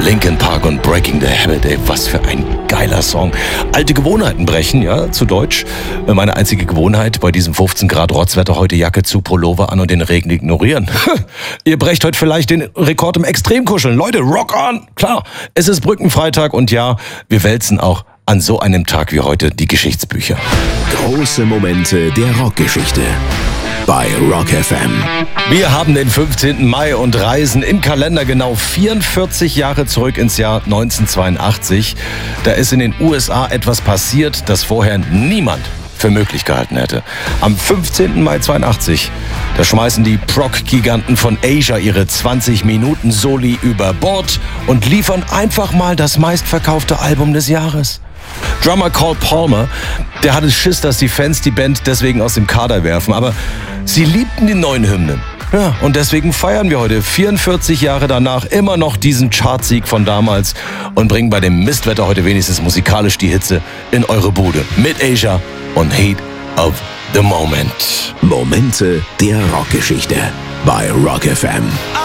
Linkin Park und Breaking the Habit, ey, was für ein geiler Song. Alte Gewohnheiten brechen, ja, zu Deutsch. Meine einzige Gewohnheit bei diesem 15 Grad Rotzwetter, heute Jacke zu, Pullover an und den Regen ignorieren. Ihr brecht heute vielleicht den Rekord im Extremkuscheln. Leute, rock on! Klar, es ist Brückenfreitag und ja, wir wälzen auch an so einem Tag wie heute die Geschichtsbücher. Große Momente der Rockgeschichte bei Rock FM. Wir haben den 15. Mai und reisen im Kalender genau 44 Jahre zurück ins Jahr 1982. Da ist in den USA etwas passiert, das vorher niemand für möglich gehalten hätte. Am 15. Mai 82, da schmeißen die Prog-Giganten von Asia ihre 20 Minuten Soli über Bord und liefern einfach mal das meistverkaufte Album des Jahres. Drummer Carl Palmer, der hatte Schiss, dass die Fans die Band deswegen aus dem Kader werfen, aber sie liebten die neuen Hymnen. Ja, und deswegen feiern wir heute 44 Jahre danach immer noch diesen Chartsieg von damals und bringen bei dem Mistwetter heute wenigstens musikalisch die Hitze in eure Bude mit Asia und Heat of the Moment. Momente der Rockgeschichte bei Rock FM.